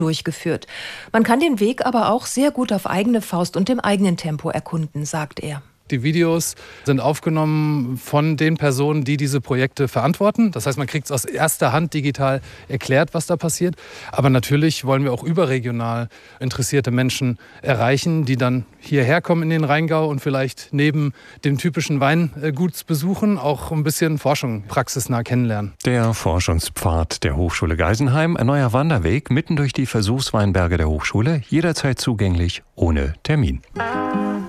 durchgeführt. Man kann den Weg aber auch sehr gut auf eigene Faust und im eigenen Tempo erkunden, sagt er. Die Videos sind aufgenommen von den Personen, die diese Projekte verantworten. Das heißt, man kriegt es aus erster Hand digital erklärt, was da passiert. Aber natürlich wollen wir auch überregional interessierte Menschen erreichen, die dann hierher kommen in den Rheingau und vielleicht neben dem typischen Weingutsbesuchen auch ein bisschen Forschung praxisnah kennenlernen. Der Forschungspfad der Hochschule Geisenheim, ein neuer Wanderweg mitten durch die Versuchsweinberge der Hochschule, jederzeit zugänglich, ohne Termin.